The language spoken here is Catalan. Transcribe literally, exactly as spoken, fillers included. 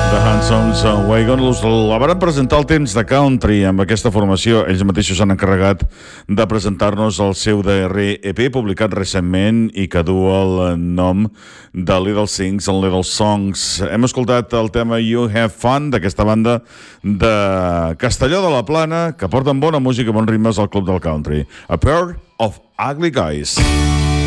Handsom's Wagons la van presentar al temps de country amb aquesta formació. Ells mateixos s'han encarregat de presentar-nos el seu darrer E P publicat recentment i que du el nom de Little Things and Little Songs. Hem escoltat el tema You Have Fun d'aquesta banda de Castelló de la Plana que porten bona música, bons ritmes al Club del Country. A Pair of Ugly Guys.